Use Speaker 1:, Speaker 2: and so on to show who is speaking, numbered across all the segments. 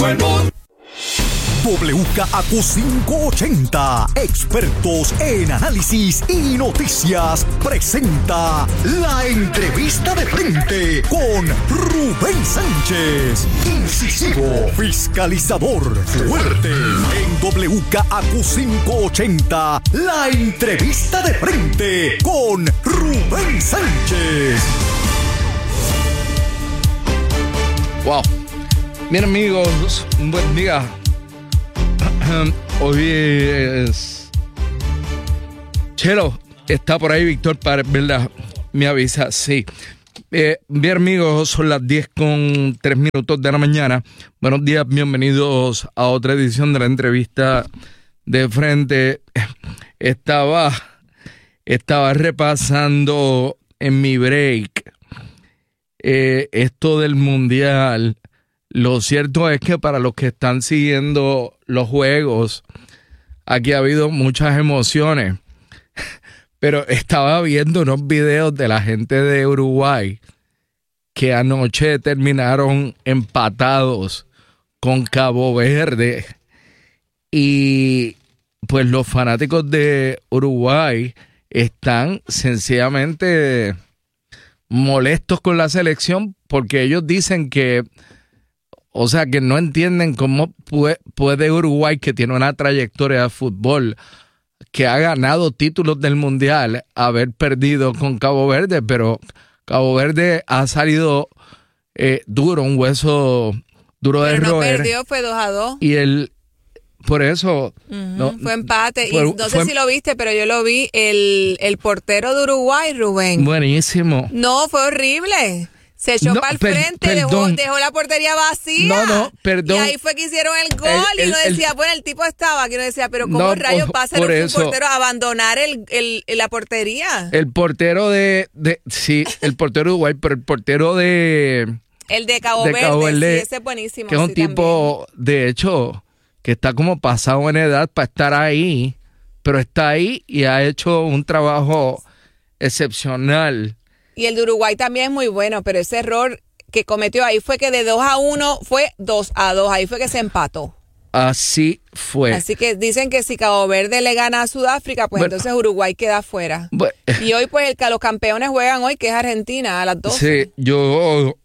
Speaker 1: todo el mundo.
Speaker 2: WKAQ580, expertos en análisis y noticias, presenta La Entrevista de Frente con Rubén Sánchez. Incisivo, fiscalizador, fuerte. En WKAQ580, La Entrevista de Frente con Rubén Sánchez.
Speaker 3: Wow. Bien, amigos, un buen día. Hoy es... Chelo, está por ahí Víctor para ¿verdad? Me avisa, sí. Bien, amigos, son las 10:03 de la mañana. Buenos días, bienvenidos a otra edición de La Entrevista de Frente. Estaba repasando en mi break esto del Mundial. Lo cierto es que para los que están siguiendo los juegos, aquí ha habido muchas emociones. Pero estaba viendo unos videos de la gente de Uruguay que anoche terminaron empatados con Cabo Verde. Y pues los fanáticos de Uruguay están sencillamente molestos con la selección porque ellos dicen que, o sea, que no entienden cómo puede Uruguay, que tiene una trayectoria de fútbol, que ha ganado títulos del Mundial, haber perdido con Cabo Verde, pero Cabo Verde ha salido duro, un hueso duro de roer.
Speaker 4: Pero no perdió, fue 2-2.
Speaker 3: Y por eso...
Speaker 4: No, fue empate. Y no sé si lo viste, pero yo lo vi, el portero de Uruguay, Rubén.
Speaker 3: Buenísimo.
Speaker 4: No, fue horrible. Se echó para el frente, dejó la portería vacía.
Speaker 3: No, perdón.
Speaker 4: Y ahí fue que hicieron el gol y uno decía, bueno, el tipo estaba, que uno decía, pero ¿cómo rayos va a ser un portero a abandonar la portería?
Speaker 3: El portero sí, el portero de Uruguay, pero el portero de...
Speaker 4: El de Cabo Verde, sí, ese es buenísimo.
Speaker 3: Que es un tipo, de hecho, que está como pasado en edad para estar ahí, pero está ahí y ha hecho un trabajo excepcional.
Speaker 4: Y el de Uruguay también es muy bueno, pero ese error que cometió ahí fue que de 2-1 fue 2-2. Ahí fue que se empató.
Speaker 3: Así fue.
Speaker 4: Así que dicen que si Cabo Verde le gana a Sudáfrica, pues entonces Uruguay queda afuera. Y hoy, pues, los campeones juegan hoy, que es Argentina, a las 12.
Speaker 3: Sí, yo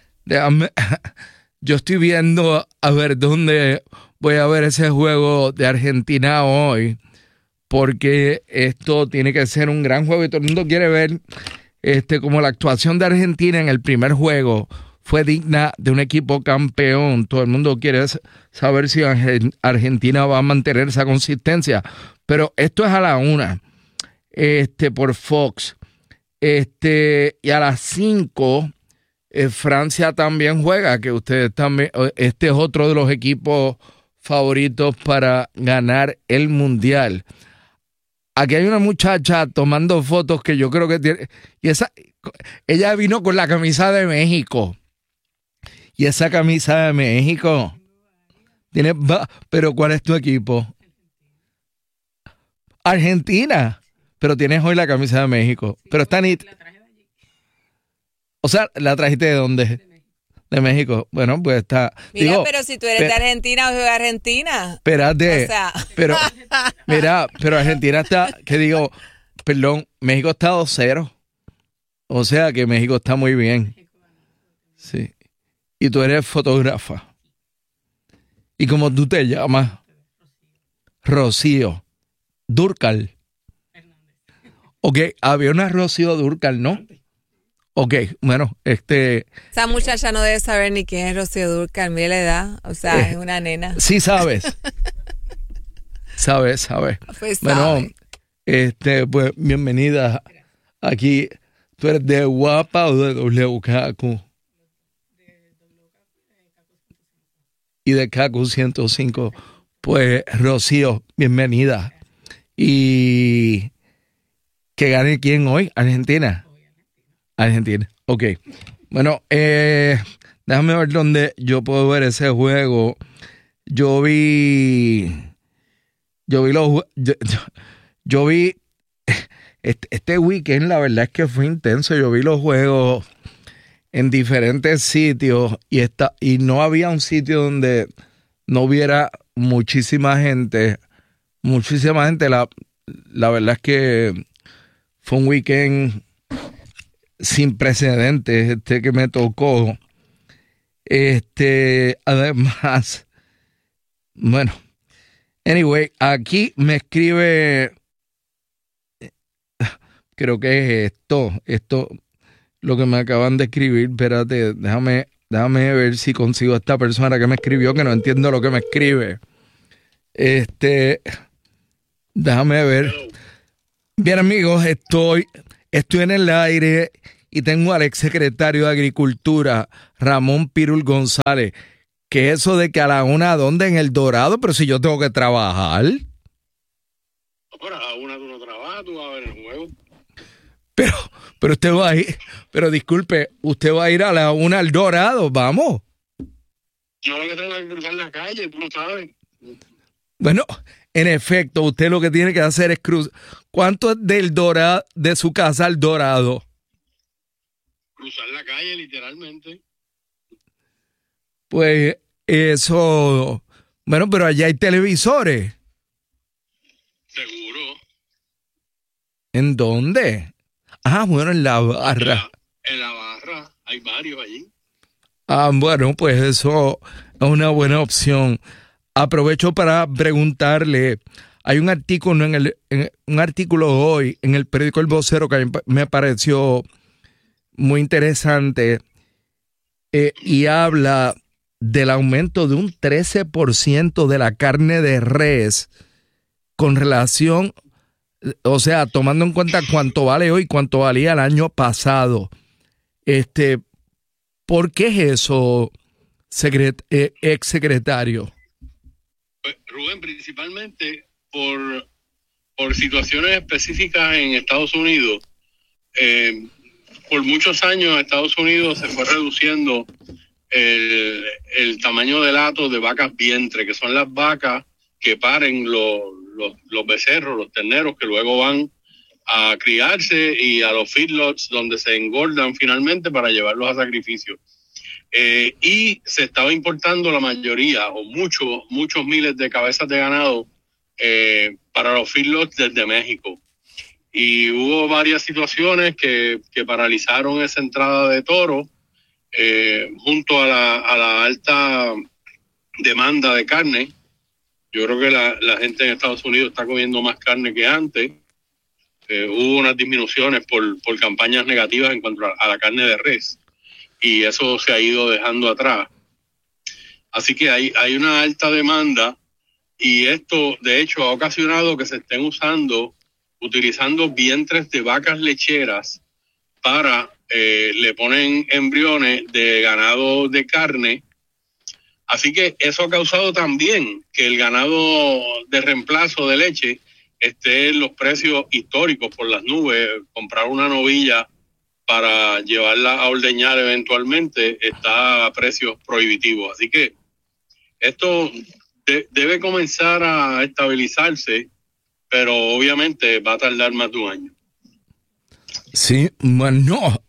Speaker 3: estoy viendo a ver dónde voy a ver ese juego de Argentina hoy, porque esto tiene que ser un gran juego y todo el mundo quiere ver... como la actuación de Argentina en el primer juego fue digna de un equipo campeón. Todo el mundo quiere saber si Argentina va a mantener esa consistencia. Pero esto es a la 1, por Fox. Y a las 5, Francia también juega, que ustedes también, es otro de los equipos favoritos para ganar el Mundial. Aquí hay una muchacha tomando fotos que yo creo que tiene... Y ella vino con la camisa de México. Y esa camisa de México... Pero ¿cuál es tu equipo? Argentina. Pero tienes hoy la camisa de México. Pero está nítida. O sea, ¿la trajiste de dónde? De México. Bueno, pues está...
Speaker 4: Mira, pero si tú eres de Argentina o de Argentina.
Speaker 3: Espérate.
Speaker 4: O sea.
Speaker 3: Pero, mira, pero Argentina está... México está 2-0. O sea que México está muy bien. Sí. Y tú eres fotógrafa. ¿Y cómo tú te llamas? Rocío Dúrcal. Ok, había una Rocío Dúrcal, ¿no? Ok, bueno,
Speaker 4: Esa muchacha no debe saber ni quién es Rocío Dúrcal, mira la edad, o sea, es una nena.
Speaker 3: Sí sabes. sabes.
Speaker 4: Pues
Speaker 3: bueno, pues bienvenida aquí. ¿Tú eres de Guapa o de WKAQ? Y de KAQ 105. Pues, Rocío, bienvenida. ¿Y que gane quién hoy? ¿Argentina? Argentina, ok. Bueno, déjame ver dónde yo puedo ver ese juego. Yo vi este weekend, la verdad es que fue intenso. Yo vi los juegos en diferentes sitios y no había un sitio donde no hubiera muchísima gente. La verdad es que fue un weekend sin precedentes que me tocó. Además, bueno, anyway, aquí me escribe, creo que es esto, lo que me acaban de escribir. Espérate, déjame ver si consigo a esta persona que me escribió, que no entiendo lo que me escribe. Déjame ver. Bien, amigos, estoy en el aire y tengo al exsecretario de Agricultura, Ramón Pirul González. ¿Qué es eso de que a la 1, ¿dónde? En El Dorado, pero si yo tengo que trabajar.
Speaker 1: Pero a la 1 tú no trabajas, tú vas a ver el juego.
Speaker 3: Pero usted va a ir, pero disculpe, usted va a ir a la 1 al Dorado, vamos.
Speaker 1: Yo lo que tengo que cruzar la calle, tú lo sabes.
Speaker 3: Bueno, en efecto, usted lo que tiene que hacer es cruzar. ¿Cuánto es del Dorado, de su casa al Dorado?
Speaker 1: Cruzar la calle, literalmente.
Speaker 3: Pues eso, bueno, pero allá hay televisores.
Speaker 1: Seguro.
Speaker 3: ¿En dónde? Ah, bueno, en la barra.
Speaker 1: En la barra, hay varios allí.
Speaker 3: Ah, bueno, pues eso es una buena opción. Aprovecho para preguntarle, hay un artículo un artículo hoy en el periódico El Vocero que me pareció muy interesante y habla del aumento de un 13% de la carne de res con relación, o sea, tomando en cuenta cuánto vale hoy, cuánto valía el año pasado. ¿Por qué es eso, exsecretario?
Speaker 1: Pues, Rubén, principalmente por situaciones específicas en Estados Unidos. Por muchos años Estados Unidos se fue reduciendo el tamaño del hato de vacas vientre, que son las vacas que paren los becerros, los terneros, que luego van a criarse y a los feedlots donde se engordan finalmente para llevarlos a sacrificio. Y se estaba importando la mayoría o muchos miles de cabezas de ganado para los feedlots desde México. Y hubo varias situaciones que paralizaron esa entrada de toros junto a la alta demanda de carne. Yo creo que la gente en Estados Unidos está comiendo más carne que antes. Hubo unas disminuciones por campañas negativas en cuanto a la carne de res, y eso se ha ido dejando atrás. Así que hay una alta demanda, y esto de hecho ha ocasionado que se estén utilizando vientres de vacas lecheras para, le ponen embriones de ganado de carne. Así que eso ha causado también que el ganado de reemplazo de leche esté en los precios históricos por las nubes. Comprar una novilla para llevarla a ordeñar eventualmente está a precios prohibitivos. Así que esto debe comenzar a estabilizarse, pero obviamente va a tardar más de un año.
Speaker 3: Sí, bueno,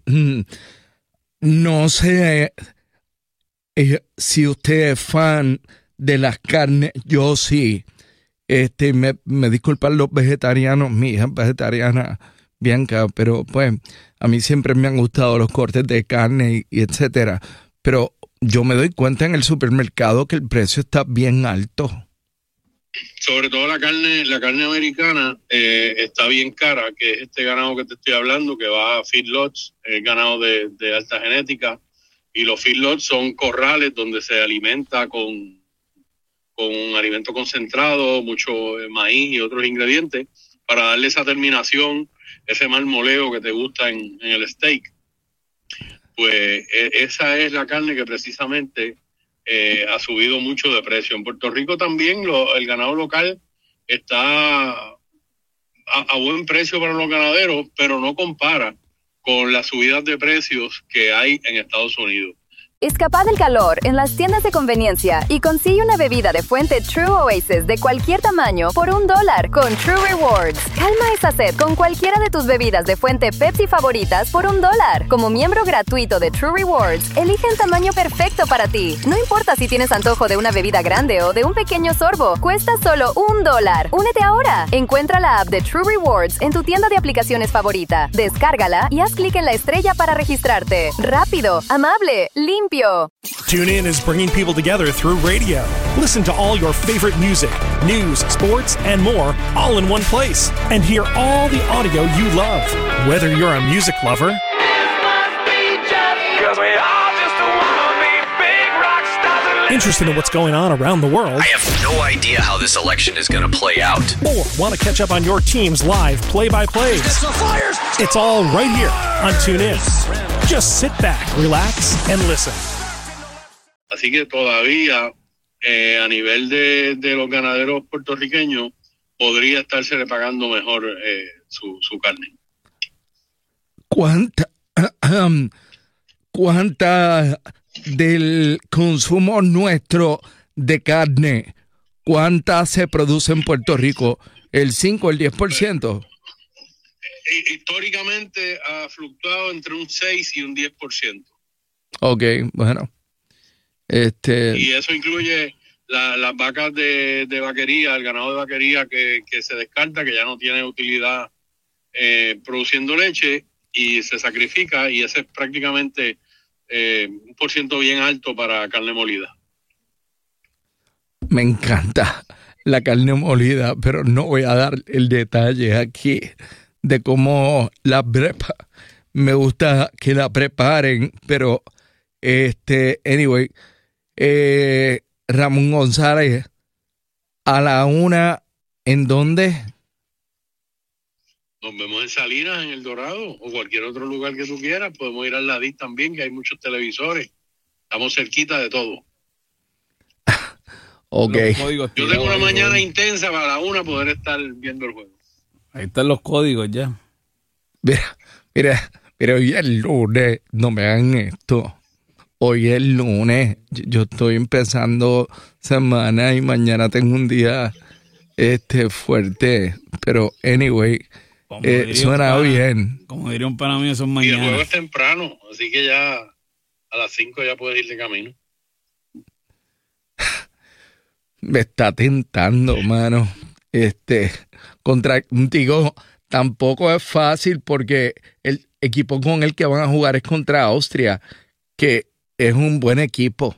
Speaker 3: no sé si usted es fan de las carnes. Yo sí. Me disculpan los vegetarianos, mi hija es vegetariana, Bianca, pero pues a mí siempre me han gustado los cortes de carne y etcétera. Pero yo me doy cuenta en el supermercado que el precio está bien alto.
Speaker 1: Sobre todo la carne americana está bien cara, que es este ganado que te estoy hablando, que va a feedlots, ganado de alta genética, y los feedlots son corrales donde se alimenta con alimento concentrado, mucho maíz y otros ingredientes, para darle esa terminación, ese marmoleo que te gusta en el steak. Pues esa es la carne que precisamente ha subido mucho de precio. En Puerto Rico también el ganado local está a buen precio para los ganaderos, pero no compara con las subidas de precios que hay en Estados Unidos.
Speaker 5: Escapa del calor en las tiendas de conveniencia y consigue una bebida de fuente True Oasis de cualquier tamaño por $1 con True Rewards. Calma esa sed con cualquiera de tus bebidas de fuente Pepsi favoritas por $1. Como miembro gratuito de True Rewards, elige el tamaño perfecto para ti. No importa si tienes antojo de una bebida grande o de un pequeño sorbo, cuesta solo $1. Únete ahora. Encuentra la app de True Rewards en tu tienda de aplicaciones favorita. Descárgala y haz clic en la estrella para registrarte. Rápido, amable, limpio.
Speaker 6: TuneIn is bringing people together through radio. Listen to all your favorite music, news, sports, and more, all in one place. And hear all the audio you love. Whether you're a music lover, interested in what's going on around the world,
Speaker 7: I have no idea how this election is going to play out,
Speaker 6: or want to catch up on your team's live play-by-plays, it's all right here on TuneIn. Just sit back, relax, and listen.
Speaker 1: Así que todavía, a nivel de los ganaderos puertorriqueños, podría estarse pagando mejor su carne.
Speaker 3: ¿Cuánta del consumo nuestro de carne, cuánta se produce en Puerto Rico? ¿El 5 o el 10%?
Speaker 1: Históricamente ha fluctuado entre un 6 y un 10%.
Speaker 3: Ok, bueno.
Speaker 1: Y eso incluye las vacas de vaquería, el ganado de vaquería que se descarta, que ya no tiene utilidad produciendo leche y se sacrifica, y ese es prácticamente un % bien alto para carne molida.
Speaker 3: Me encanta la carne molida, pero no voy a dar el detalle aquí de cómo la prepara. Me gusta que la preparen, pero anyway, Ramón González, a la 1, ¿en dónde?
Speaker 1: Nos vemos en Salinas, en El Dorado, o cualquier otro lugar que tú quieras. Podemos ir al Ladís también, que hay muchos televisores. Estamos cerquita de todo.
Speaker 3: Ok.
Speaker 1: Yo tengo una mañana intensa para la 1 poder estar viendo el juego.
Speaker 8: Ahí están los códigos ya.
Speaker 3: Mira, hoy es lunes, no me hagan esto. Hoy es lunes, yo estoy empezando semana y mañana tengo un día fuerte, pero anyway, suena bien.
Speaker 8: Como diría un pana mío, son mañana.
Speaker 1: Y el juego es temprano, así que ya a las 5 ya puedes ir de camino.
Speaker 3: Me está tentando, mano. Contigo tampoco es fácil porque el equipo con el que van a jugar es contra Austria, que es un buen equipo.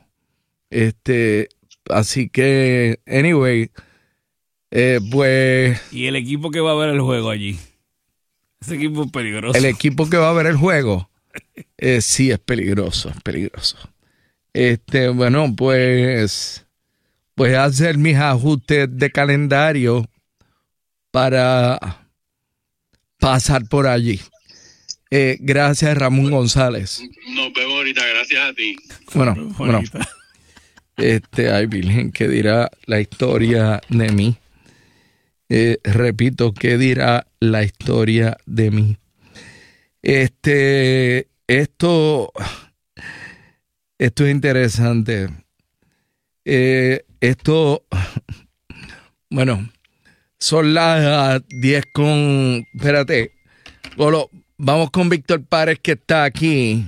Speaker 3: Así que, anyway, pues...
Speaker 8: ¿Y el equipo que va a ver el juego allí? Ese equipo es peligroso.
Speaker 3: El equipo que va a ver el juego, sí, es peligroso, es peligroso. Bueno, pues... Voy a hacer mis ajustes de calendario para pasar por allí. Gracias, Ramón González.
Speaker 1: Nos vemos ahorita, gracias a ti.
Speaker 3: Bueno. Ay, Virgen, ¿qué dirá la historia de mí? Repito, ¿qué dirá la historia de mí? Esto es interesante. Bueno, son las 10 con... Espérate, Golo, vamos con Víctor Párez, que está aquí.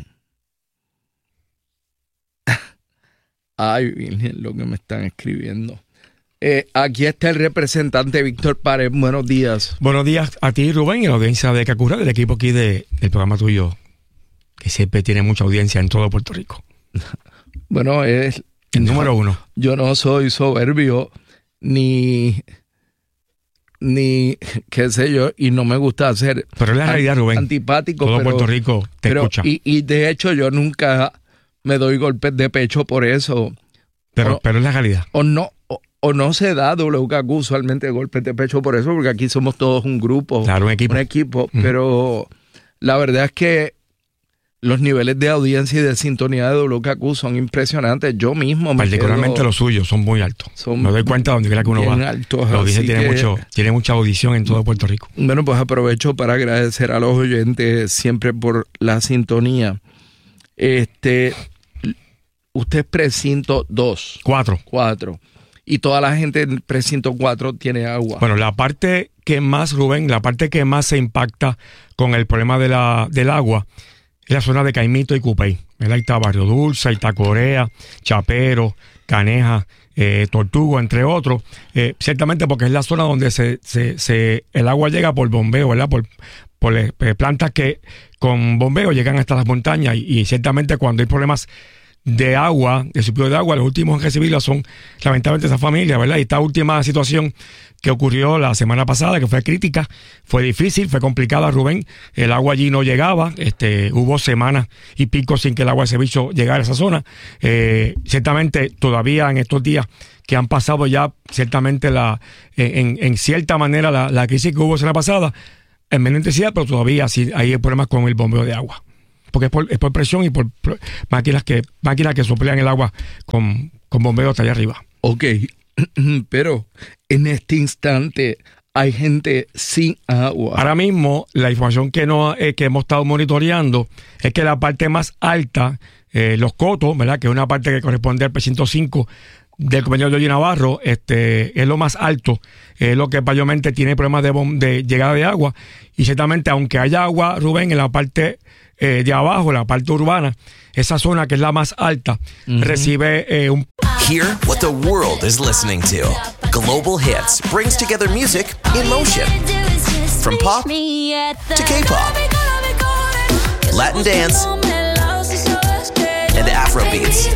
Speaker 3: Ay, Virgen, lo que me están escribiendo. Aquí está el representante Víctor Párez. Buenos días.
Speaker 9: Buenos días a ti, Rubén, y a la audiencia de Cacurra, del equipo aquí del programa tuyo, que siempre tiene mucha audiencia en todo Puerto Rico.
Speaker 3: Bueno, es...
Speaker 9: El número 1.
Speaker 3: Yo no soy soberbio ni qué sé yo, y no me gusta ser
Speaker 9: pero es la realidad, Rubén,
Speaker 3: antipático.
Speaker 9: Todo Puerto Rico te escucha.
Speaker 3: Y de hecho yo nunca me doy golpes de pecho por eso.
Speaker 9: Pero es la realidad.
Speaker 3: O no se da WKQ usualmente golpes de pecho por eso, porque aquí somos todos un grupo.
Speaker 9: Claro, un equipo.
Speaker 3: Pero la verdad es que los niveles de audiencia y de sintonía de WKQ son impresionantes. Yo mismo
Speaker 9: particularmente los suyos son muy altos. Me doy cuenta donde quiera que uno va.
Speaker 3: Altos,
Speaker 9: la audiencia tiene mucha audición en todo Puerto Rico.
Speaker 3: Bueno, pues aprovecho para agradecer a los oyentes siempre por la sintonía. usted es precinto 2.
Speaker 9: 4.
Speaker 3: Y toda la gente en precinto 4 tiene agua.
Speaker 9: Bueno, la parte que más, Rubén, se impacta con el problema del agua es la zona de Caimito y Cupey. Ahí está Barrio Dulce, ahí está Corea, Chapero, Caneja, Tortugo, entre otros. Ciertamente porque es la zona donde el agua llega por bombeo, ¿verdad? Por plantas que con bombeo llegan hasta las montañas y ciertamente cuando hay problemas de agua, de suplido de agua, los últimos en recibirla son lamentablemente esa familia, ¿verdad? Y esta última situación que ocurrió la semana pasada, que fue crítica, fue difícil, fue complicada, Rubén. El agua allí no llegaba, hubo semanas y pico sin que el agua de servicio llegara a esa zona. Ciertamente todavía en estos días que han pasado ya ciertamente en cierta manera la crisis que hubo la semana pasada, en menor intensidad, pero todavía sí hay problemas con el bombeo de agua. Porque es por presión y por máquinas que soplean el agua con bombeo hasta allá arriba.
Speaker 3: Ok, pero en este instante hay gente sin agua.
Speaker 9: Ahora mismo, la información que hemos estado monitoreando es que la parte más alta, Los Cotos, ¿verdad? Que es una parte que corresponde al precinto 5 del compañero Yoyi Navarro, es lo más alto, es lo que mayormente tiene problemas de llegada de agua. Y ciertamente, aunque haya agua, Rubén, en la parte de abajo, la parte urbana, esa zona que es la más alta, recibe un...
Speaker 10: Hear what the world is listening to. Global Hits brings together music in motion. From pop to K-pop, Latin dance, and Afro beats.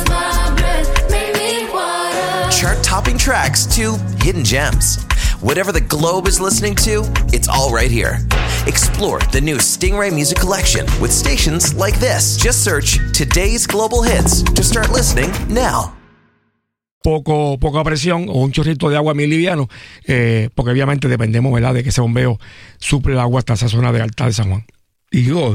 Speaker 10: Chart-topping tracks to hidden gems. Whatever the globe is listening to, it's all right here. Explore the new Stingray Music Collection with stations like this. Just search Today's Global Hits to start listening now.
Speaker 9: Poca presión o un chorrito de agua muy liviano, porque obviamente dependemos, ¿verdad?, de que ese bombeo suple el agua hasta esa zona de alta de San Juan.
Speaker 3: Digo,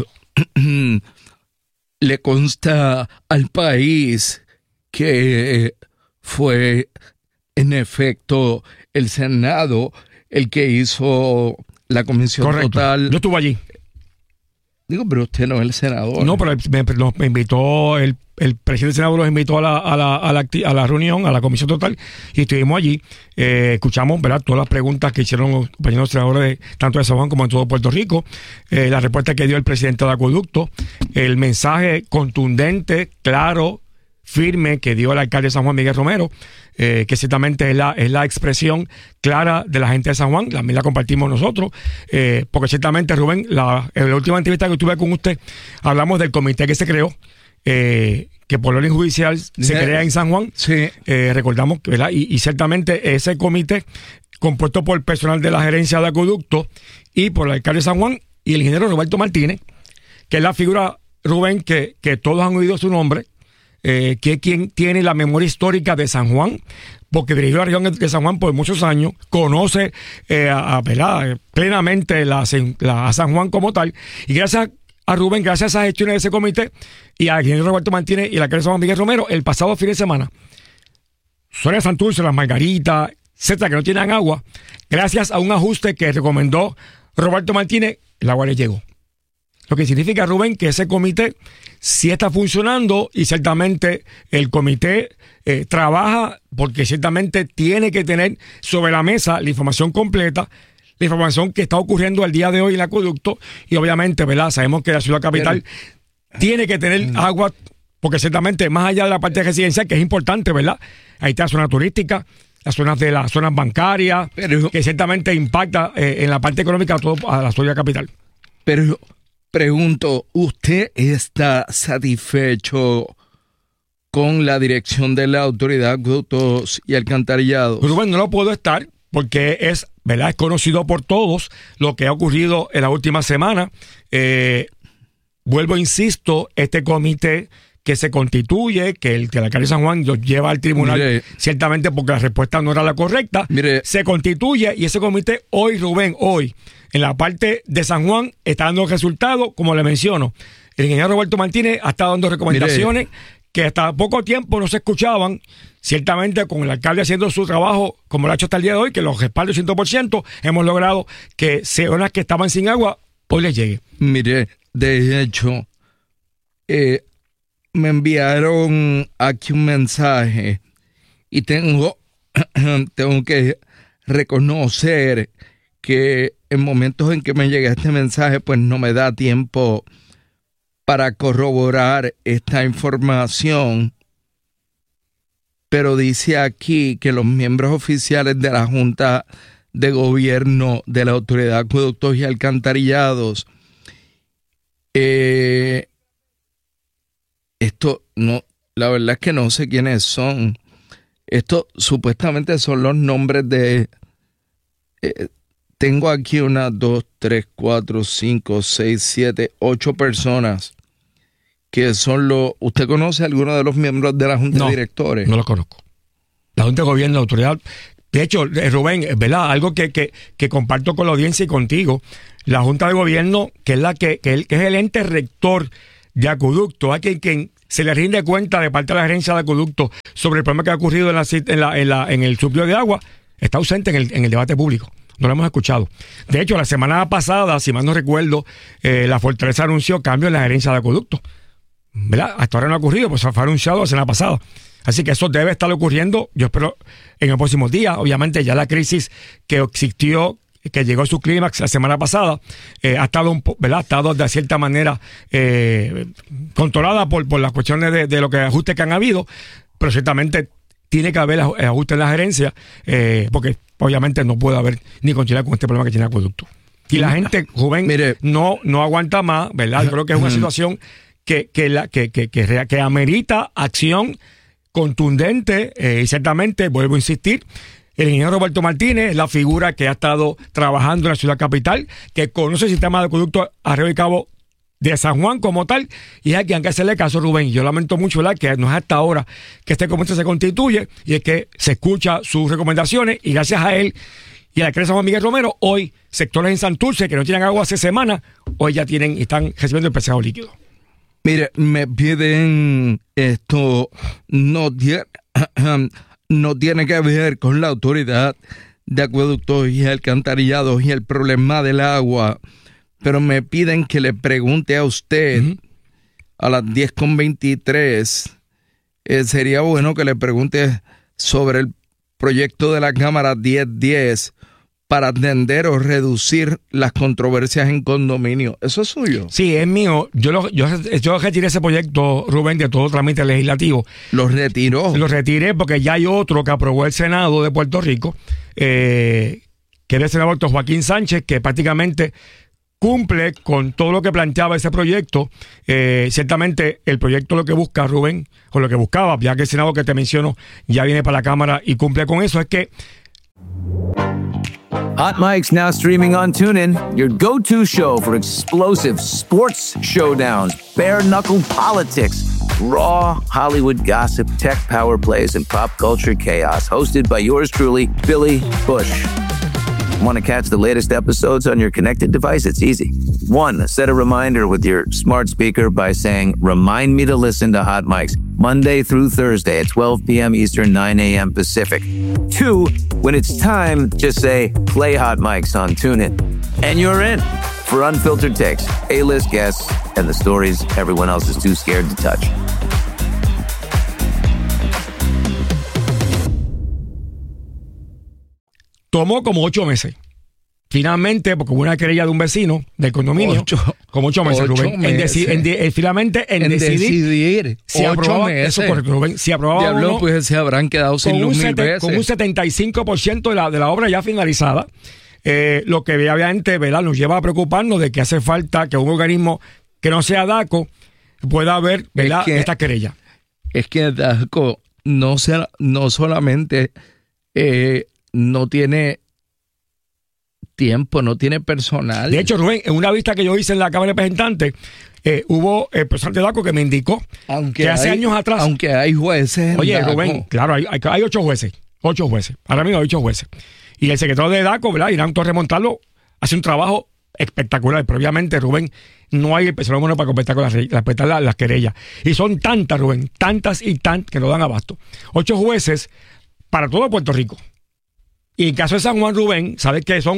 Speaker 3: le consta al país que fue en efecto el Senado el que hizo la comisión.
Speaker 9: Correcto.
Speaker 3: Total.
Speaker 9: Yo estuve allí.
Speaker 3: Digo, pero usted no es el senador.
Speaker 9: No, pero me invitó, el presidente del Senado nos invitó a la reunión, a la comisión total, y estuvimos allí. Escuchamos, ¿verdad?, todas las preguntas que hicieron los compañeros senadores, tanto de San Juan como en todo Puerto Rico, la respuesta que dio el presidente de Acueducto, el mensaje contundente, claro, firme que dio el alcalde de San Juan, Miguel Romero, que ciertamente es la expresión clara de la gente de San Juan. También la compartimos nosotros, porque ciertamente, Rubén, en la última entrevista que tuve con usted, hablamos del comité que se creó, que por orden judicial se crea en San Juan.
Speaker 3: Sí.
Speaker 9: Recordamos, ¿verdad? Y ciertamente ese comité, compuesto por el personal de la gerencia de Acueducto y por el alcalde de San Juan y el ingeniero Roberto Martínez, que es la figura, Rubén, que todos han oído su nombre, que es quien tiene la memoria histórica de San Juan, porque dirigió la región de San Juan por muchos años, conoce plenamente a San Juan como tal, y gracias a Rubén, gracias a esas gestiones de ese comité y al ingeniero Roberto Martínez y la alcalde de San Juan, Miguel Romero, el pasado fin de semana, zona de Santurce, Las Margaritas, etcétera, que no tienen agua, gracias a un ajuste que recomendó Roberto Martínez, el agua le llegó. Lo que significa, Rubén, que ese comité sí está funcionando y ciertamente el comité trabaja porque ciertamente tiene que tener sobre la mesa la información completa, la información que está ocurriendo al día de hoy en el acueducto y obviamente, ¿verdad?, sabemos que la ciudad capital tiene que tener agua porque ciertamente más allá de la parte residencial, que es importante, ¿verdad?, ahí está la zona turística, las zonas bancarias, que ciertamente impacta en la parte económica a la ciudad capital.
Speaker 3: Pero pregunto, ¿usted está satisfecho con la dirección de la Autoridad de Acueductos y Alcantarillados?
Speaker 9: Rubén, no lo puedo estar porque es conocido por todos lo que ha ocurrido en la última semana. Vuelvo, insisto, este comité que se constituye, que el alcalde de San Juan lo lleva al tribunal, ciertamente porque la respuesta no era la correcta, se constituye y ese comité hoy, Rubén, en la parte de San Juan está dando resultados, como le menciono. El ingeniero Roberto Martínez ha estado dando recomendaciones que hasta poco tiempo no se escuchaban, ciertamente con el alcalde haciendo su trabajo como lo ha hecho hasta el día de hoy, que los respaldos 100%, hemos logrado que zonas que estaban sin agua, hoy les llegue.
Speaker 3: Mire, de hecho, me enviaron aquí un mensaje y tengo que reconocer que en momentos en que me llega este mensaje, pues no me da tiempo para corroborar esta información. Pero dice aquí que los miembros oficiales de la Junta de Gobierno de la Autoridad de Acueductos y Alcantarillados, esto no, la verdad es que no sé quiénes son. Esto supuestamente son los nombres de... tengo aquí 1, 2, 3, 4, 5, 6, 7, 8 personas que son los... ¿Usted conoce a alguno de los miembros de la Junta de Directores?
Speaker 9: No los conozco. La Junta de Gobierno, la autoridad... De hecho, Rubén, ¿verdad? Algo que comparto con la audiencia y contigo. La Junta de Gobierno, que es que es el ente rector de acueducto, a quien se le rinde cuenta de parte de la gerencia de acueducto sobre el problema que ha ocurrido en el suplidor de agua, está ausente en el debate público. No lo hemos escuchado. De hecho, la semana pasada, si mal no recuerdo, la Fortaleza anunció cambios en la gerencia de acueducto, ¿verdad? Hasta ahora no ha ocurrido, pues fue anunciado la semana pasada. Así que eso debe estar ocurriendo, yo espero, en los próximos días. Obviamente ya la crisis que existió, que llegó a su clímax la semana pasada, ha estado de cierta manera controlada por las cuestiones de lo que ajustes que han habido, pero ciertamente tiene que haber ajustes en la gerencia, porque obviamente no puede haber ni continuar con este problema que tiene el acueducto. Y la gente joven no aguanta más, ¿verdad? Yo creo que es una situación que amerita acción contundente, y ciertamente, vuelvo a insistir, el ingeniero Roberto Martínez es la figura que ha estado trabajando en la ciudad capital, que conoce el sistema de acueducto arriba y cabo de San Juan como tal, y es a quien hay que hacerle caso, Rubén. Yo lamento mucho, ¿verdad?, que no es hasta ahora que este comité se constituye, y es que se escucha sus recomendaciones, y gracias a él y a la alcalde Juan Miguel Romero, hoy sectores en Santurce que no tienen agua hace semanas, hoy ya tienen y están recibiendo el pescado líquido.
Speaker 3: Mire, me piden esto, no tiene que ver con la autoridad de acueductos y alcantarillados y el problema del agua, pero me piden que le pregunte a usted a las 10:23. Sería bueno que le pregunte sobre el proyecto de la Cámara 1010 para atender o reducir las controversias en condominio. ¿Eso es suyo?
Speaker 9: Sí, es mío. Yo retiré ese proyecto, Rubén, de todo trámite legislativo.
Speaker 3: ¿Lo retiró?
Speaker 9: Lo retiré porque ya hay otro que aprobó el Senado de Puerto Rico, que es el senador Joaquín Sánchez, que prácticamente cumple con todo lo que planteaba ese proyecto. Ciertamente el proyecto lo que busca, Rubén, o lo que buscaba, ya que el Senado que te menciono ya viene para la Cámara y cumple con eso, es que
Speaker 11: Hot Mic's now streaming on TuneIn, your go-to show for explosive sports showdowns, bare-knuckle politics, raw Hollywood gossip, tech power plays, and pop culture chaos, hosted by yours truly, Billy Bush. Want to catch the latest episodes on your connected device? It's easy. 1, set a reminder with your smart speaker by saying, "Remind me to listen to Hot Mics Monday through Thursday at 12 p.m. Eastern, 9 a.m. Pacific." 2, when it's time, just say, "Play Hot Mics on TuneIn." And you're in for unfiltered takes, A-list guests, and the stories everyone else is too scared to touch.
Speaker 9: Tomó como 8 meses. Finalmente, porque hubo una querella de un vecino del condominio, como 8 meses, Rubén, finalmente en decidir si aprobaba eso, correcto, Rubén, si aprobaba
Speaker 3: Diablo,
Speaker 9: o no,
Speaker 3: pues se habrán quedado sin luz 1000 veces.
Speaker 9: Con un 75% de la obra ya finalizada, lo que obviamente, ¿verdad?, nos lleva a preocuparnos de que hace falta que un organismo que no sea DACO pueda ver, ¿verdad?, esta querella.
Speaker 3: Es que DACO no solamente no tiene tiempo, no tiene personal.
Speaker 9: De hecho, Rubén, en una vista que yo hice en la Cámara de Representantes, hubo el presidente de DACO que me indicó que hace años atrás...
Speaker 3: Aunque hay jueces...
Speaker 9: Oye, Rubén, claro, hay 8 jueces. 8 jueces. Ahora mismo hay 8 jueces. Y el secretario de DACO, ¿verdad?, Irán Torres Montalvo, hace un trabajo espectacular. Pero obviamente, Rubén, no hay el personal humano para completar con las querellas. Y son tantas, Rubén, tantas que no dan abasto. 8 jueces para todo Puerto Rico. Y en caso de San Juan, Rubén, sabes que son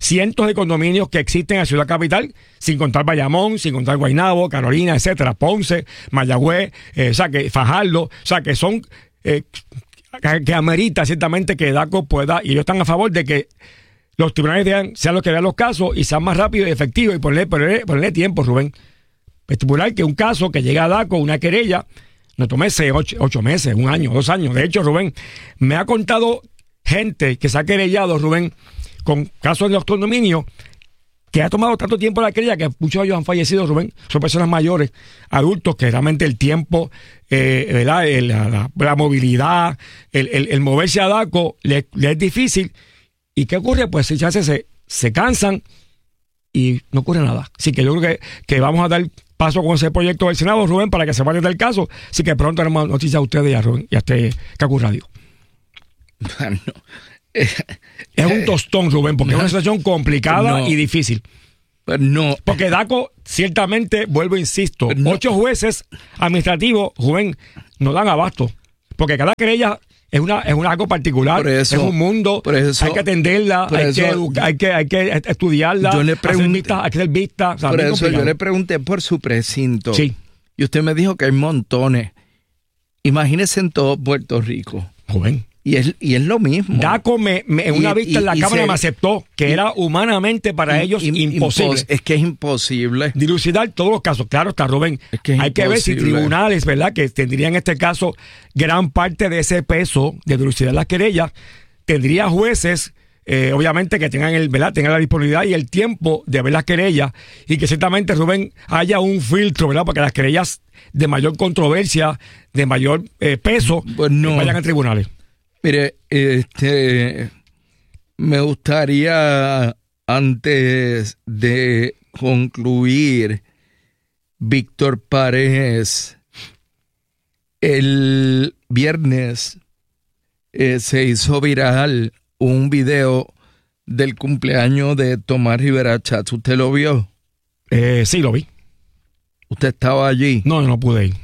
Speaker 9: cientos de condominios que existen en la ciudad capital, sin contar Bayamón, sin contar Guaynabo, Carolina, etcétera, Ponce, Mayagüez, Fajardo, que son que amerita ciertamente que DACO pueda, y ellos están a favor de que los tribunales sean los que vean los casos y sean más rápidos y efectivos, y ponerle tiempo, Rubén. Estipular que un caso que llega a DACO, una querella, no tome 8 meses, 1 año, 2 años. De hecho, Rubén, me ha contado gente que se ha querellado, Rubén, con casos de los condominios, que ha tomado tanto tiempo la querella que muchos de ellos han fallecido, Rubén. Son personas mayores, adultos, que realmente el tiempo, ¿verdad? La movilidad, el moverse a DACO le es difícil. ¿Y qué ocurre? Pues ya se cansan y no ocurre nada. Así que yo creo que vamos a dar paso con ese proyecto del Senado, Rubén, para que se vaya del caso. Así que pronto tenemos noticias a ustedes ya, Rubén, y a este Cacu Radio.
Speaker 3: Bueno,
Speaker 9: es un tostón, Rubén, porque es una situación complicada y difícil.
Speaker 3: No.
Speaker 9: Porque DACO, ciertamente, vuelvo, insisto, 8 jueces administrativos, Rubén, no dan abasto. Porque cada querella es algo particular, es un mundo, hay que atenderla, hay que estudiarla, hay que hacer vistas.
Speaker 3: Por eso yo le pregunté por su precinto.
Speaker 9: Sí.
Speaker 3: Y usted me dijo que hay montones. Imagínese en todo Puerto Rico.
Speaker 9: Joven.
Speaker 3: Y es lo mismo.
Speaker 9: DACO en una vista en la Cámara me aceptó que era humanamente para ellos imposible.
Speaker 3: Es que es imposible.
Speaker 9: Dilucidar todos los casos. Claro está, Rubén. Hay que ver si tribunales, ¿verdad?, que tendrían en este caso gran parte de ese peso de dilucidar las querellas, tendría jueces, obviamente, que tengan tengan la disponibilidad y el tiempo de ver las querellas, y que ciertamente, Rubén, haya un filtro, ¿verdad?, para que las querellas de mayor controversia, de mayor peso, vayan a tribunales.
Speaker 3: Mire, me gustaría, antes de concluir, Víctor Paredes, el viernes se hizo viral un video del cumpleaños de Tomás Rivera Chats. ¿Usted lo vio?
Speaker 9: Sí, lo vi.
Speaker 3: ¿Usted estaba allí?
Speaker 9: No, no pude ir.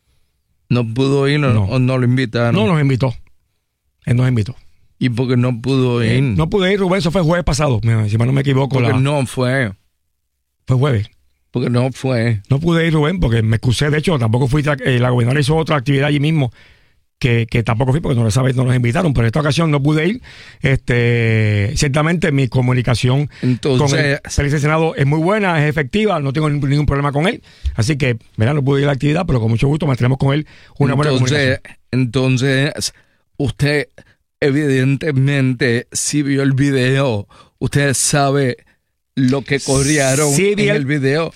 Speaker 3: ¿No pudo ir o no lo invitaron?
Speaker 9: No, nos invitó. Él nos invitó.
Speaker 3: ¿Y por qué no pudo ir?
Speaker 9: No pude ir, Rubén, eso fue jueves pasado, si no me equivoco.
Speaker 3: Porque no fue.
Speaker 9: Fue jueves.
Speaker 3: Porque no fue.
Speaker 9: No pude ir, Rubén, porque me excusé. De hecho, tampoco fui. La gobernadora hizo otra actividad allí mismo que tampoco fui porque no nos invitaron. Pero en esta ocasión no pude ir. Ciertamente mi comunicación con el presidente del Senado es muy buena, es efectiva. No tengo ningún problema con él. Así que, mira, no pude ir a la actividad, pero con mucho gusto mantenemos con él una buena comunicación.
Speaker 3: Entonces, usted evidentemente, si vio el video, usted sabe lo que corrieron en el video.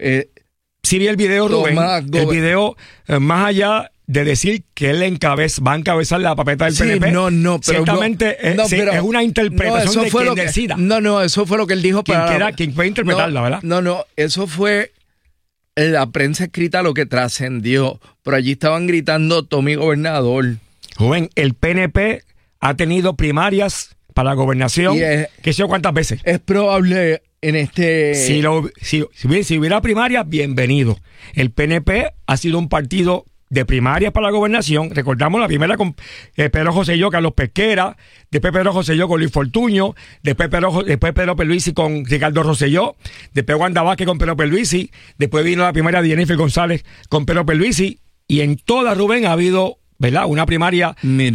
Speaker 9: Sí vi el video, Rubén. El video, más allá de decir que él va a encabezar la papeleta del PNP.
Speaker 3: Pero
Speaker 9: ciertamente es una interpretación de quien decida.
Speaker 3: Eso fue lo que él dijo.
Speaker 9: Quien puede interpretarla, ¿verdad?
Speaker 3: Eso fue la prensa escrita lo que trascendió. Por allí estaban gritando Tommy Gobernador.
Speaker 9: Rubén, el PNP ha tenido primarias para la gobernación, que sé yo cuántas veces.
Speaker 3: Es probable en este...
Speaker 9: Si hubiera primarias, bienvenido. El PNP ha sido un partido de primarias para la gobernación. Recordamos la primera con Pedro Rosselló, Carlos Pesquera, después Pedro Rosselló con Luis Fortuño, después Pedro Pierluisi con Ricardo Rosselló, después Wanda Vázquez con Pedro Pierluisi, después vino la primaria de Jennifer González con Pedro Pierluisi, y en toda, Rubén, ha habido, ¿verdad?, una primaria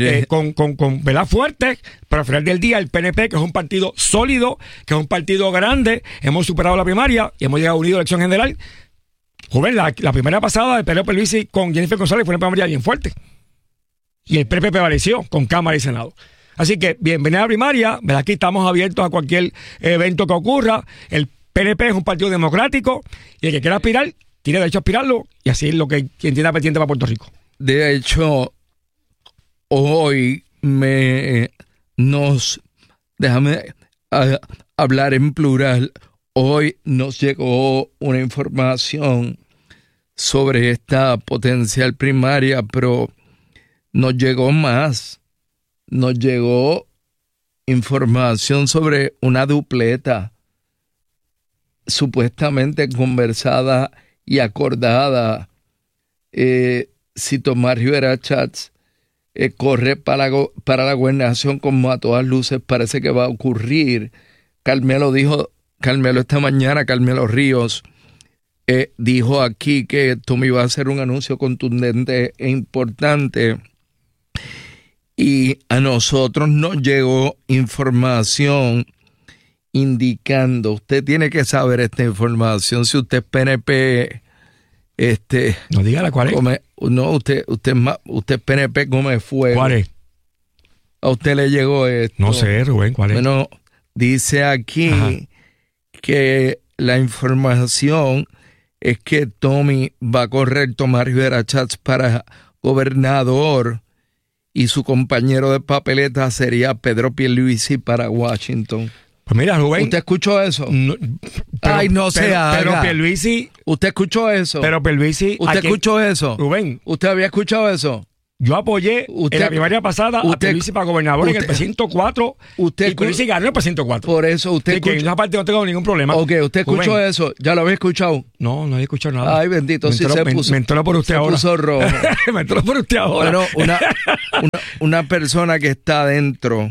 Speaker 9: con ¿verdad?, fuerte, pero al final del día el PNP, que es un partido sólido, que es un partido grande, hemos superado la primaria y hemos llegado unidos a la elección general. Joven, la primera pasada de Pedro Pierluisi con Jennifer González fue una primaria bien fuerte. Y el PNP prevaleció con Cámara y Senado. Así que, bienvenida a la primaria. Aquí estamos abiertos a cualquier evento que ocurra. El PNP es un partido democrático y el que quiera aspirar, tiene derecho a aspirarlo. Y así es lo que quien tiene pendiente para Puerto Rico.
Speaker 3: De hecho, hoy déjame hablar en plural. Hoy nos llegó una información sobre esta potencial primaria, pero nos llegó más. Nos llegó información sobre una dupleta supuestamente conversada y acordada. Si Tomás Rivera Chats corre para la gobernación, como a todas luces parece que va a ocurrir, Carmelo esta mañana, Carmelo Ríos, dijo aquí que Tommy iba a hacer un anuncio contundente e importante. Y a nosotros nos llegó información indicando, usted tiene que saber esta información, si usted es PNP,
Speaker 9: no diga la cuál es.
Speaker 3: No, usted es PNP, come fuego.
Speaker 9: ¿Cuál es?
Speaker 3: A usted le llegó esto.
Speaker 9: No sé, Rubén, ¿cuál es?
Speaker 3: Bueno, dice aquí que la información es que Tommy va a correr Tomás Rivera Schatz para gobernador y su compañero de papeleta sería Pedro Pierluisi para Washington.
Speaker 9: Pues mira, Rubén.
Speaker 3: ¿Usted escuchó eso?
Speaker 9: No, pero Pierluisi.
Speaker 3: ¿Usted escuchó eso?
Speaker 9: Pero Pierluisi.
Speaker 3: ¿Usted escuchó eso?
Speaker 9: Rubén.
Speaker 3: ¿Usted había escuchado eso?
Speaker 9: Yo apoyé en la primaria pasada a Pierluisi para gobernador en el precinto 4 y Pierluisi ganó el precinto 4.
Speaker 3: Por eso usted
Speaker 9: escuchó. En esa parte no tengo ningún problema.
Speaker 3: Ok, ¿usted escuchó Rubén, eso? ¿Ya lo había escuchado?
Speaker 9: No había escuchado nada.
Speaker 3: Ay, bendito, sí se puso.
Speaker 9: Me entró por usted ahora.
Speaker 3: Se puso rojo.
Speaker 9: Me entró por usted ahora.
Speaker 3: Bueno, una persona que está adentro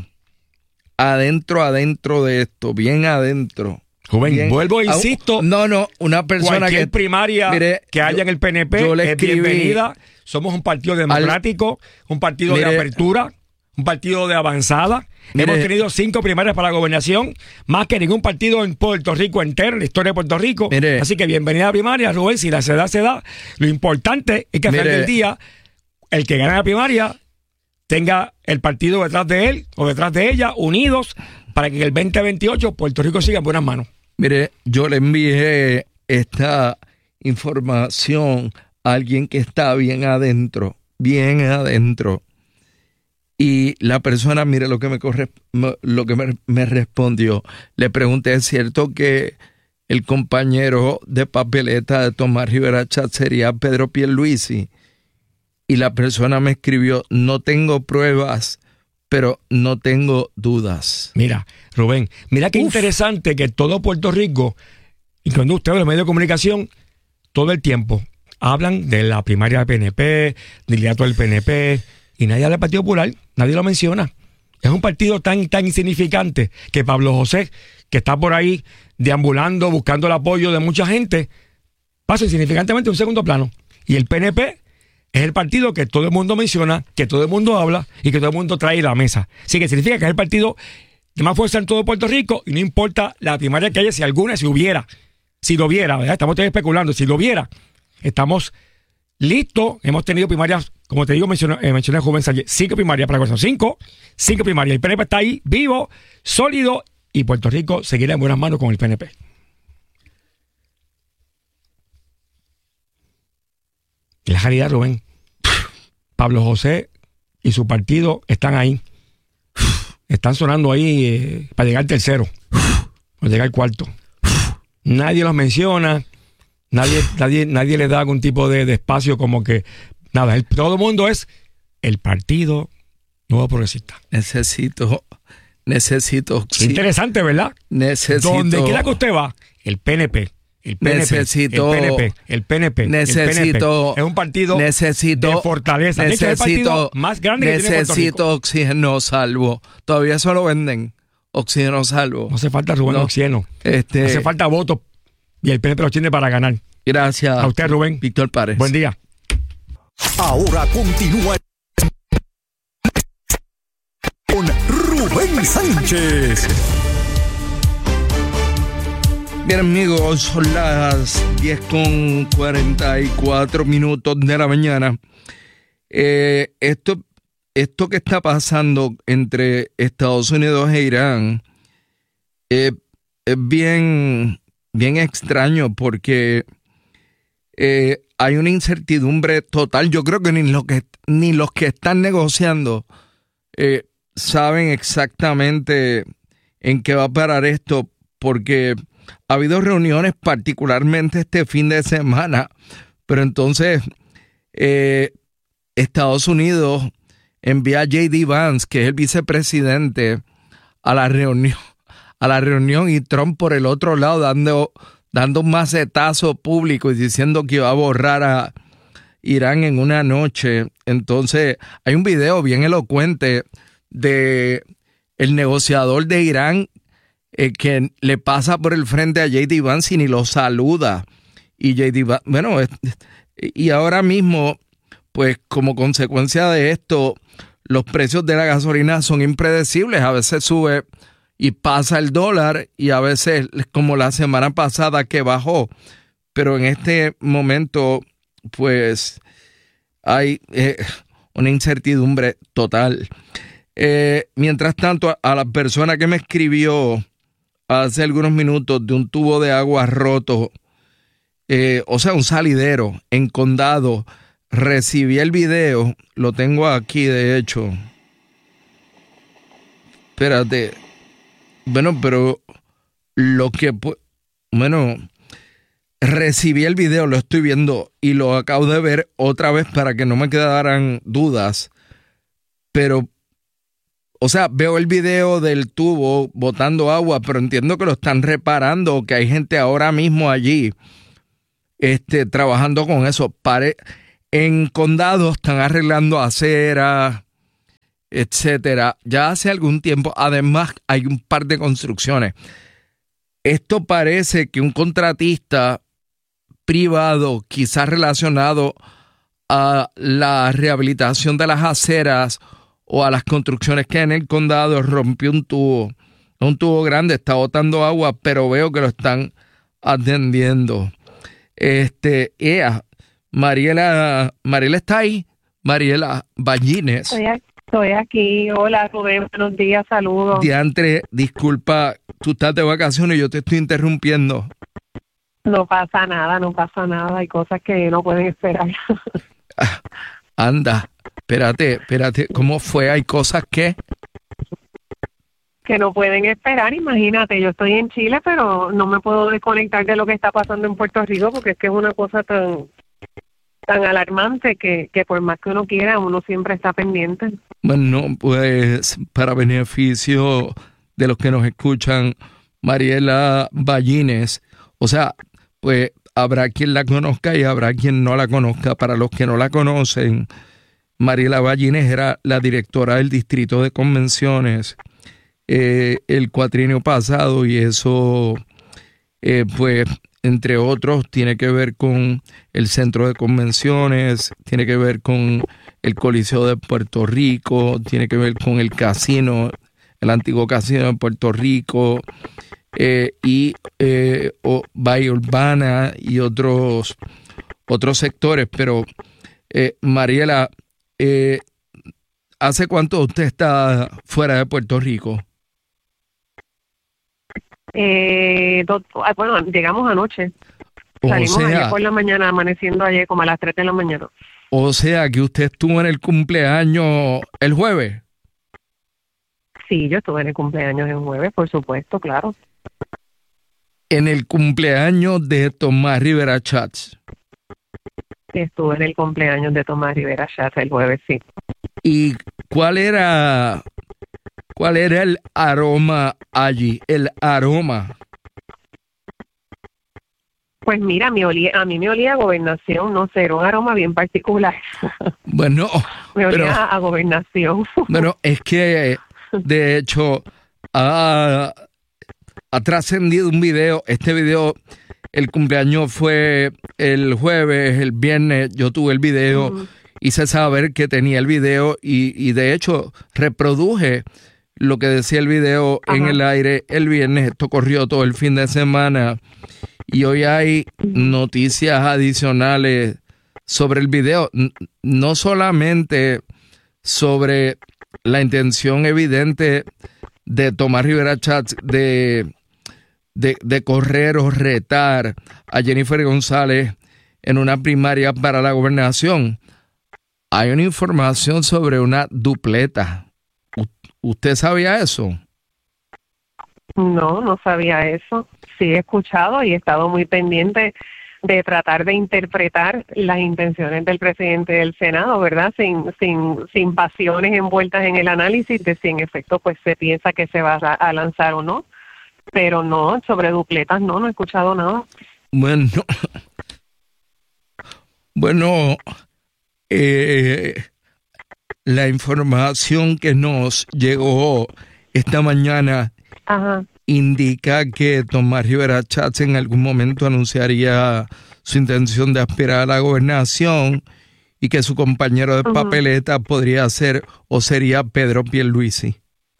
Speaker 3: de esto, bien adentro.
Speaker 9: Rubén, bien, vuelvo e insisto.
Speaker 3: Una persona
Speaker 9: cualquier primaria que haya en el PNP es bienvenida. Somos un partido democrático, un partido de apertura, un partido de avanzada. Hemos tenido 5 primarias para la gobernación, más que ningún partido en Puerto Rico entero, en la historia de Puerto Rico. Así que bienvenida a la primaria, Rubén. Si la se da. Lo importante es que al final del día, el que gane la primaria tenga el partido detrás de él o detrás de ella, unidos, para que en el 2028 Puerto Rico siga en buenas manos.
Speaker 3: Mire, yo le envié esta información a alguien que está bien adentro. Y la persona, mire lo que me respondió. Le pregunté, ¿es cierto que el compañero de papeleta de Tomás Rivera Schatz sería Pedro Pierluisi? Y la persona me escribió, no tengo pruebas, pero no tengo dudas.
Speaker 9: Mira, Rubén, mira qué interesante que todo Puerto Rico, incluyendo ustedes, los medios de comunicación, todo el tiempo hablan de la primaria del PNP, del liderato del PNP, y nadie habla del Partido Popular, nadie lo menciona. Es un partido tan insignificante que Pablo José, que está por ahí deambulando, buscando el apoyo de mucha gente, pasa insignificantemente a un segundo plano. Y el PNP es el partido que todo el mundo menciona, que todo el mundo habla y que todo el mundo trae a la mesa. Así que significa que es el partido de más fuerza en todo Puerto Rico y no importa la primaria que haya, si lo hubiera, ¿verdad? Estamos especulando, si lo hubiera, estamos listos. Hemos tenido primarias, como te digo, mencioné a Joven Sánchez, 5 primarias para la gobernación, 5 primarias. El PNP está ahí, vivo, sólido, y Puerto Rico seguirá en buenas manos con el PNP. Y la realidad, Rubén, Pablo José y su partido están ahí. Están sonando ahí para llegar al tercero, para llegar al cuarto. Nadie los menciona, nadie les da algún tipo de espacio, como que nada. Todo el mundo es el Partido Nuevo Progresista.
Speaker 3: Necesito.
Speaker 9: Interesante, ¿verdad? Donde quiera que usted va, el PNP. El PNP. Es un partido de fortaleza. Es el partido más grande que tiene Puerto Rico.
Speaker 3: Necesito Oxígeno Salvo. Todavía solo venden Oxígeno Salvo.
Speaker 9: No hace falta, Rubén, oxígeno. Hace falta votos y el PNP los tiene para ganar.
Speaker 3: Gracias.
Speaker 9: A usted, Rubén.
Speaker 3: Víctor Párez.
Speaker 9: Buen día.
Speaker 2: Ahora continúa con Rubén Sánchez.
Speaker 3: Bien, amigos, son las 10:44 de la mañana. Esto que está pasando entre Estados Unidos e Irán es bien extraño, porque hay una incertidumbre total. Yo creo que ni los que están negociando saben exactamente en qué va a parar esto, porque ha habido reuniones particularmente este fin de semana, pero entonces Estados Unidos envía a J.D. Vance, que es el vicepresidente, a la reunión, y Trump por el otro lado dando un macetazo público y diciendo que iba a borrar a Irán en una noche. Entonces hay un video bien elocuente de el negociador de Irán que le pasa por el frente a J.D. Vance y ni lo saluda. Y J.D. Vance, bueno, y ahora mismo, pues como consecuencia de esto, los precios de la gasolina son impredecibles. A veces sube y pasa el dólar y a veces, como la semana pasada que bajó. Pero en este momento, pues hay una incertidumbre total. Mientras tanto, a la persona que me escribió hace algunos minutos de un tubo de agua roto, o sea, un salidero en Condado, recibí el video, lo tengo aquí de hecho. Espérate. Bueno, pero recibí el video, lo estoy viendo y lo acabo de ver otra vez para que no me quedaran dudas. Pero, o sea, veo el video del tubo botando agua, pero entiendo que lo están reparando, que hay gente ahora mismo allí trabajando con eso. En Condado están arreglando aceras, etcétera. Ya hace algún tiempo, además, hay un par de construcciones. Esto parece que un contratista privado, quizás relacionado a la rehabilitación de las aceras o a las construcciones que hay en el condado, rompió un tubo grande, está botando agua, pero veo que lo están atendiendo. Mariela está ahí, Mariela Ballines.
Speaker 12: Estoy aquí. Hola, Rubén, buenos días, saludos.
Speaker 3: Diantre, disculpa, tú estás de vacaciones y yo te estoy interrumpiendo.
Speaker 12: No pasa nada, hay cosas que no pueden esperar.
Speaker 3: Anda, espérate, ¿cómo fue? ¿Hay cosas que
Speaker 12: no pueden esperar? Imagínate, yo estoy en Chile, pero no me puedo desconectar de lo que está pasando en Puerto Rico, porque es que es una cosa tan alarmante que por más que uno quiera, uno siempre está pendiente.
Speaker 3: Bueno, pues para beneficio de los que nos escuchan, Mariela Ballines, o sea, pues habrá quien la conozca y habrá quien no la conozca. Para los que no la conocen, Mariela Ballines era la directora del Distrito de Convenciones el cuatrienio pasado, y eso, pues, entre otros, tiene que ver con el Centro de Convenciones, tiene que ver con el Coliseo de Puerto Rico, tiene que ver con el casino, el antiguo casino de Puerto Rico, y Bahía Urbana y otros sectores. Pero, Mariela, ¿hace cuánto usted está fuera de Puerto Rico?
Speaker 12: Bueno, llegamos anoche. Salimos ayer por la mañana, amaneciendo ayer como a las 3 de la mañana.
Speaker 3: O sea, que usted estuvo en el cumpleaños el jueves.
Speaker 12: Sí, yo estuve en el cumpleaños el jueves, por supuesto, claro.
Speaker 3: En el cumpleaños de Tomás Rivera Schatz.
Speaker 12: Estuve en el cumpleaños de Tomás Rivera Schatz el jueves, sí.
Speaker 3: ¿Y cuál era el aroma allí? El aroma.
Speaker 12: Pues mira, a mí me olía a Gobernación, no sé, era un aroma bien particular.
Speaker 3: Bueno,
Speaker 12: me olía a Gobernación.
Speaker 3: Bueno, es que de hecho ha trascendido un video. Este video, el cumpleaños fue el jueves, el viernes yo tuve el video, hice saber que tenía el video y de hecho reproduje lo que decía el video en el aire el viernes. Esto corrió todo el fin de semana y hoy hay noticias adicionales sobre el video, no solamente sobre la intención evidente de Tomás Rivera Schatz de correr o retar a Jennifer González en una primaria para la gobernación. Hay una información sobre una dupleta. ¿Usted sabía eso?
Speaker 12: No sabía eso. Sí he escuchado y he estado muy pendiente de tratar de interpretar las intenciones del presidente del Senado, ¿verdad? Sin pasiones envueltas en el análisis de si en efecto pues se piensa que se va a lanzar o no. Pero no, sobre dupletas no he escuchado nada.
Speaker 3: Bueno, la información que nos llegó esta mañana indica que Tomás Rivera Schatz en algún momento anunciaría su intención de aspirar a la gobernación y que su compañero de papeleta podría ser o sería Pedro Pierluisi.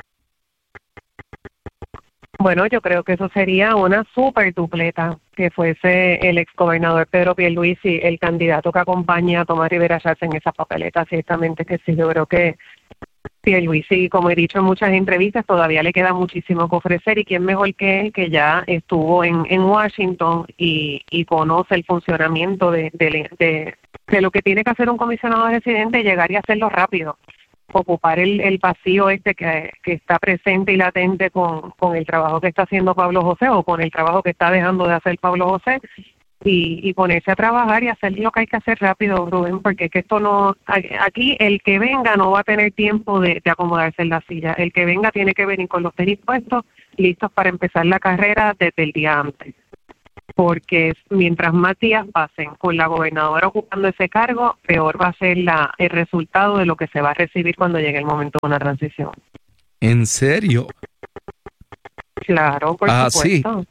Speaker 12: Bueno, yo creo que eso sería una súper dupleta, que fuese el exgobernador Pedro Pierluisi el candidato que acompaña a Tomás Rivera Schatz en esa papeleta. Ciertamente que sí, yo creo que Pierluisi, como he dicho en muchas entrevistas, todavía le queda muchísimo que ofrecer, y quién mejor que él, que ya estuvo en Washington y conoce el funcionamiento de lo que tiene que hacer un comisionado residente, llegar y hacerlo rápido, ocupar el vacío que está presente y latente con el trabajo que está haciendo Pablo José, o con el trabajo que está dejando de hacer Pablo José, y ponerse a trabajar y hacer lo que hay que hacer rápido, Rubén, porque es que esto no, aquí el que venga no va a tener tiempo de acomodarse en la silla. El que venga tiene que venir con los tenis puestos, listos para empezar la carrera desde el día antes, porque mientras más días pasen con la gobernadora ocupando ese cargo, peor va a ser el resultado de lo que se va a recibir cuando llegue el momento de una transición.
Speaker 3: ¿En serio?
Speaker 12: Claro, por supuesto.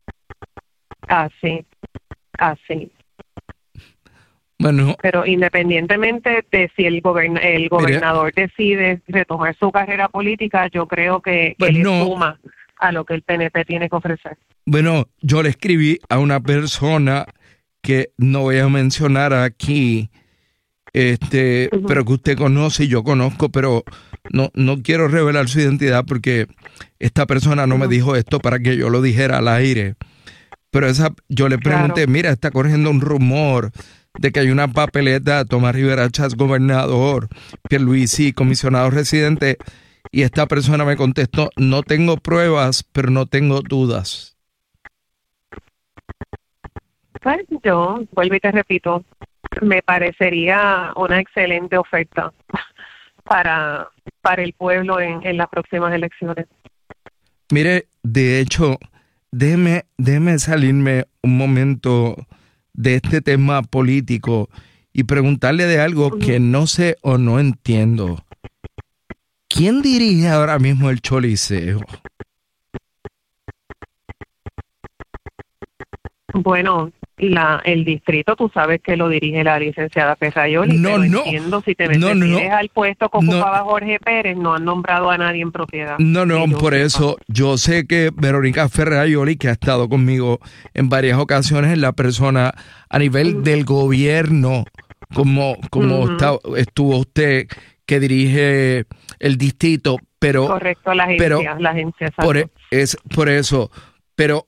Speaker 12: Así.
Speaker 3: Bueno,
Speaker 12: pero independientemente de si el gobernador decide retomar su carrera política, yo creo que le suma a lo que el PNP tiene que ofrecer.
Speaker 3: Bueno, yo le escribí a una persona que no voy a mencionar aquí, pero que usted conoce y yo conozco, pero no quiero revelar su identidad porque esta persona no me dijo esto para que yo lo dijera al aire. Pero yo le pregunté, mira, está corriendo un rumor de que hay una papeleta de Tomás Rivera Schatz, gobernador, Pierluisi, comisionado residente, y esta persona me contestó, no tengo pruebas, pero no tengo dudas.
Speaker 12: Pues yo, vuelvo y te repito, me parecería una excelente oferta para el pueblo en las próximas elecciones.
Speaker 3: Mire, de hecho, déjeme salirme un momento de este tema político y preguntarle de algo que no sé o no entiendo. ¿Quién dirige ahora mismo el Choliseo?
Speaker 12: Bueno, el distrito, tú sabes que lo dirige la licenciada Ferraioli. Entiendo, si te refieres al puesto que ocupaba Jorge Pérez, no han nombrado a nadie en propiedad.
Speaker 3: Por eso yo sé que Verónica Ferraioli, que ha estado conmigo en varias ocasiones, es la persona a nivel del gobierno, como estuvo usted, que dirige el distrito, pero...
Speaker 12: Correcto, la agencia.
Speaker 3: Por eso, pero...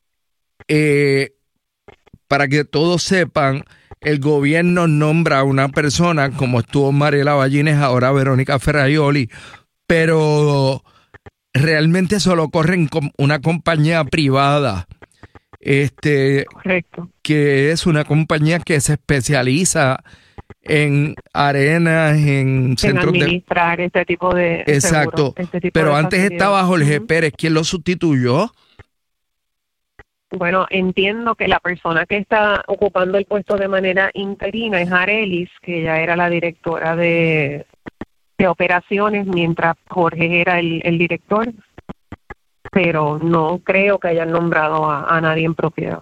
Speaker 3: para que todos sepan, el gobierno nombra a una persona, como estuvo Mariela Ballines, ahora Verónica Ferraioli, pero realmente solo corren con una compañía privada,
Speaker 12: correcto,
Speaker 3: que es una compañía que se especializa en arenas, en centros
Speaker 12: de administrar este tipo de
Speaker 3: exacto,
Speaker 12: seguro,
Speaker 3: pero antes estaba Jorge Pérez. ¿Quién lo sustituyó?
Speaker 12: Bueno, entiendo que la persona que está ocupando el puesto de manera interina es Arelis, que ya era la directora de operaciones mientras Jorge era el director, pero no creo que hayan nombrado a nadie en propiedad.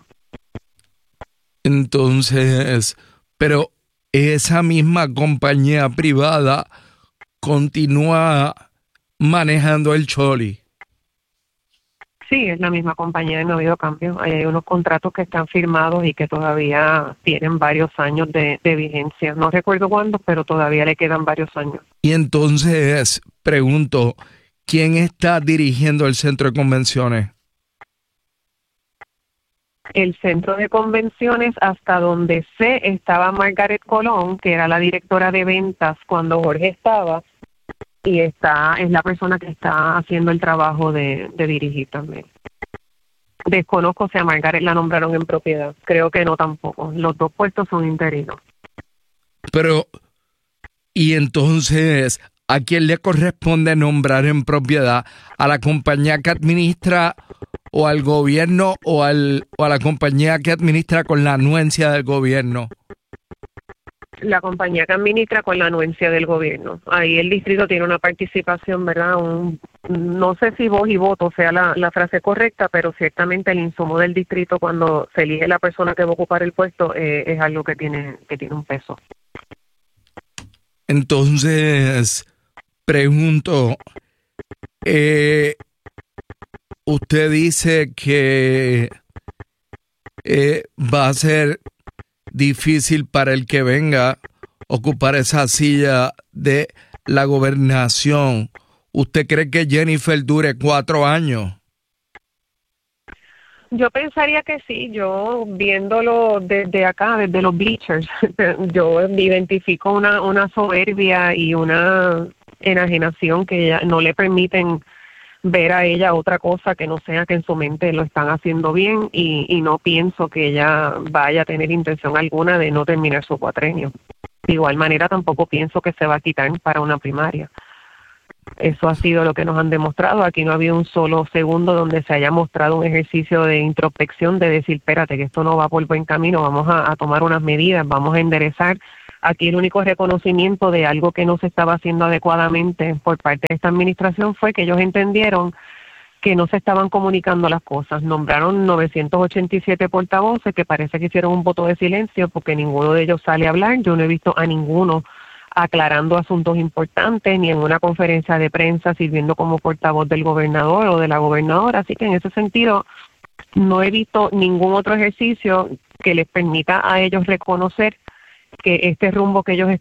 Speaker 3: Entonces, pero esa misma compañía privada continúa manejando el Choli.
Speaker 12: Sí, es la misma compañía, no ha habido cambio. Hay unos contratos que están firmados y que todavía tienen varios años de vigencia. No recuerdo cuándo, pero todavía le quedan varios años.
Speaker 3: Y entonces, pregunto, ¿quién está dirigiendo el centro de convenciones?
Speaker 12: El centro de convenciones, hasta donde sé, estaba Margaret Colón, que era la directora de ventas cuando Jorge estaba, y es la persona que está haciendo el trabajo de dirigir también. Desconozco si a Margaret la nombraron en propiedad. Creo que no tampoco. Los dos puestos son interinos.
Speaker 3: Pero, y entonces, ¿a quién le corresponde nombrar en propiedad? ¿A la compañía que administra o al gobierno o a la compañía que administra con la anuencia del gobierno?
Speaker 12: La compañía que administra con la anuencia del gobierno. Ahí el distrito tiene una participación, ¿verdad? No sé si voz y voto sea la frase correcta, pero ciertamente el insumo del distrito cuando se elige la persona que va a ocupar el puesto es algo que tiene un peso.
Speaker 3: Entonces, pregunto, usted dice que va a ser difícil para el que venga ocupar esa silla de la gobernación. ¿Usted cree que Jennifer dure 4 años?
Speaker 12: Yo pensaría que sí. Yo viéndolo desde acá, desde los bleachers, yo identifico una soberbia y una enajenación que ya no le permiten ver a ella otra cosa que no sea que en su mente lo están haciendo bien y no pienso que ella vaya a tener intención alguna de no terminar su cuatrenio. De igual manera tampoco pienso que se va a quitar para una primaria. Eso ha sido lo que nos han demostrado. Aquí no ha habido un solo segundo donde se haya mostrado un ejercicio de introspección, de decir, espérate, que esto no va por buen camino, vamos a tomar unas medidas, vamos a enderezar. Aquí el único reconocimiento de algo que no se estaba haciendo adecuadamente por parte de esta administración fue que ellos entendieron que no se estaban comunicando las cosas. Nombraron 987 portavoces que parece que hicieron un voto de silencio porque ninguno de ellos sale a hablar. Yo no he visto a ninguno aclarando asuntos importantes ni en una conferencia de prensa sirviendo como portavoz del gobernador o de la gobernadora. Así que en ese sentido no he visto ningún otro ejercicio que les permita a ellos reconocer que este rumbo que ellos